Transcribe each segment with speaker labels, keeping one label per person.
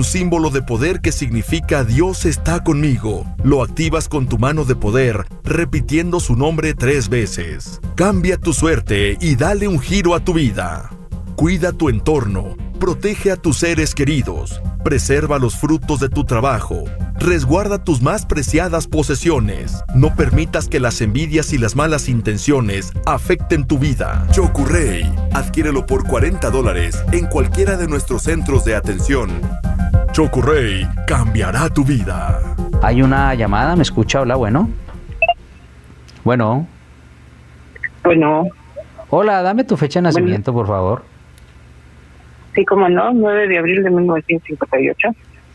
Speaker 1: un símbolo de poder que significa Dios está conmigo. Lo activas con tu mano de poder, repitiendo su nombre 3 veces. Cambia tu suerte y dale un giro a tu vida. Cuida tu entorno, protege a tus seres queridos, preserva los frutos de tu trabajo, resguarda tus más preciadas posesiones. No permitas que las envidias y las malas intenciones afecten tu vida. Chokurrey, adquiérelo por $40 en cualquiera de nuestros centros de atención. Chokurrey cambiará tu vida.
Speaker 2: Hay una llamada, ¿me escucha? Hola, bueno. Bueno. Hola, dame tu fecha de nacimiento, por favor.
Speaker 3: Sí, cómo no, 9 de abril de 1958.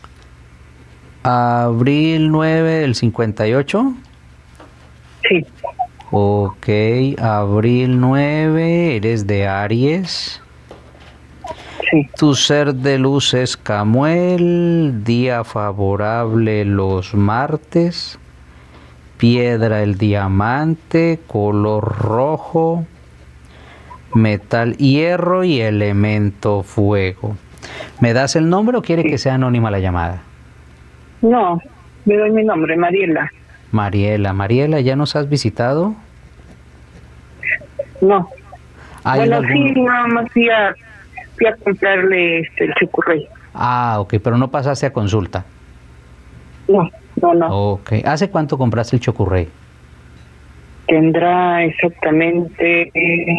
Speaker 2: ¿Abril 9 del 58?
Speaker 3: Sí.
Speaker 2: Ok, abril 9, eres de Aries.
Speaker 3: Sí.
Speaker 2: Tu ser de luz es Camuel, día favorable los martes, piedra el diamante, color rojo, metal hierro y elemento fuego. ¿Me das el nombre o quiere que sea anónima la llamada?
Speaker 3: No, me doy mi nombre, Mariela.
Speaker 2: Mariela, ¿ya nos has visitado?
Speaker 3: No. Bueno,
Speaker 2: algún...
Speaker 3: sí, nada más fui a comprarle el Chokurrey.
Speaker 2: Ah, ok, pero no pasaste a consulta.
Speaker 3: No.
Speaker 2: Ok, ¿hace cuánto compraste el Chokurrey?
Speaker 3: Tendrá exactamente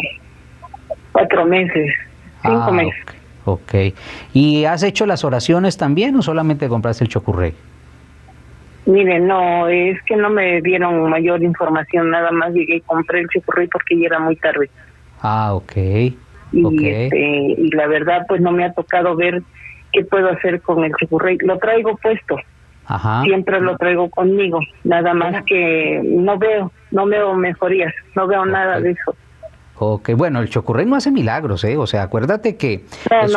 Speaker 3: 4 meses, 5 meses.
Speaker 2: Ok. ¿Y has hecho las oraciones también o solamente compraste el Chokurrey?
Speaker 3: Mire, no, es que no me dieron mayor información, nada más llegué y compré el Chokurrey porque ya era muy tarde.
Speaker 2: Ah, ok.
Speaker 3: Y la verdad, pues no me ha tocado ver qué puedo hacer con el Chokurrey. Lo traigo puesto.
Speaker 2: Ajá.
Speaker 3: Siempre lo traigo conmigo, nada más que no veo mejorías, no veo nada de eso.
Speaker 2: Ok, bueno, el Chokurrey no hace milagros, ¿eh? O sea, acuérdate que es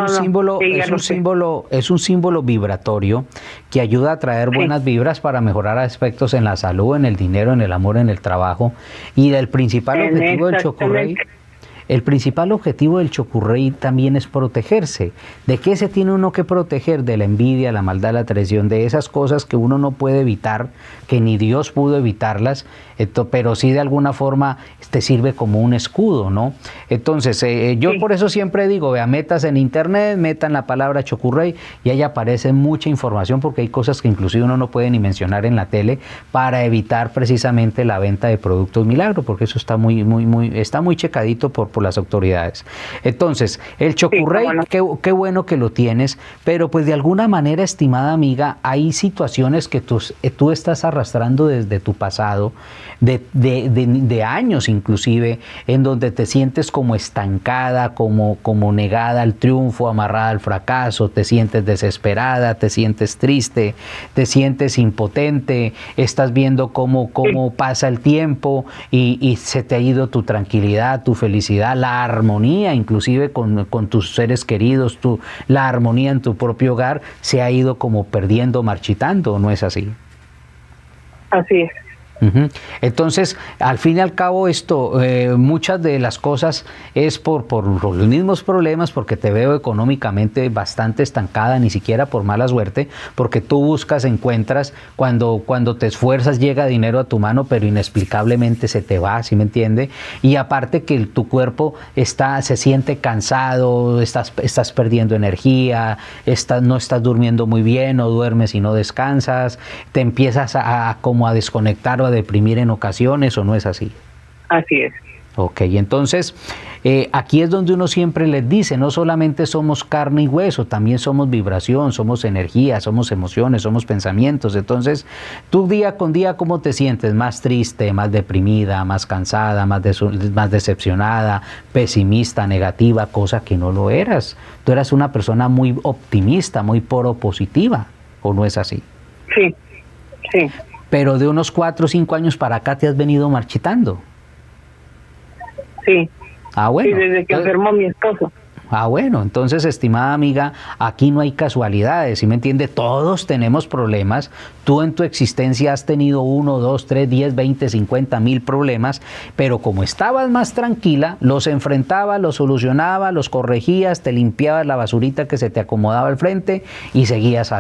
Speaker 2: un símbolo vibratorio que ayuda a traer buenas vibras para mejorar aspectos en la salud, en el dinero, en el amor, en el trabajo. Y el principal objetivo del Chokurrey... El principal objetivo del Chokurrey también es protegerse. ¿De qué se tiene uno que proteger? De la envidia, la maldad, la traición, de esas cosas que uno no puede evitar, que ni Dios pudo evitarlas, pero sí de alguna forma te sirve como un escudo, ¿no? Entonces, yo por eso siempre digo, vea, metas en internet, metan la palabra Chokurrey y ahí aparece mucha información porque hay cosas que inclusive uno no puede ni mencionar en la tele para evitar precisamente la venta de productos milagro, porque eso está muy checadito por las autoridades. Entonces, el Chokurrey, qué bueno que lo tienes, pero pues de alguna manera, estimada amiga, hay situaciones que tú estás arrastrando desde tu pasado, de años inclusive, en donde te sientes como estancada, como negada al triunfo, amarrada al fracaso, te sientes desesperada, te sientes triste, te sientes impotente, estás viendo cómo pasa el tiempo y se te ha ido tu tranquilidad, tu felicidad, la armonía inclusive con tus seres queridos, la armonía en tu propio hogar se ha ido como perdiendo, marchitando, ¿no es así?
Speaker 3: Así es.
Speaker 2: Entonces, al fin y al cabo muchas de las cosas es por los mismos problemas, porque te veo económicamente bastante estancada, ni siquiera por mala suerte, porque tú buscas, encuentras, cuando te esfuerzas llega dinero a tu mano, pero inexplicablemente se te va, ¿sí me entiende? Y aparte que tu cuerpo se siente cansado, estás perdiendo energía, no estás durmiendo muy bien, no duermes y no descansas, te empiezas como a desconectar o a deprimir en ocasiones, ¿o no es así?
Speaker 3: Así es.
Speaker 2: Ok, entonces aquí es donde uno siempre les dice, no solamente somos carne y hueso, también somos vibración, somos energía, somos emociones, somos pensamientos. Entonces, tú día con día, ¿cómo te sientes? ¿Más triste, más deprimida, más cansada, más decepcionada, pesimista, negativa, cosa que no lo eras? Tú eras una persona muy optimista, muy propositiva, ¿o no es así?
Speaker 3: Sí, sí.
Speaker 2: Pero de unos 4 o 5 años para acá te has venido marchitando.
Speaker 3: Sí.
Speaker 2: Ah, bueno.
Speaker 3: Sí, desde que enfermó mi esposo.
Speaker 2: Ah, bueno, entonces, estimada amiga, aquí no hay casualidades, ¿sí me entiende? Todos tenemos problemas. Tú en tu existencia has tenido 1, 2, 3, 10, 20, 50 mil problemas, pero como estabas más tranquila, los enfrentabas, los solucionabas, los corregías, te limpiabas la basurita que se te acomodaba al frente y seguías adelante.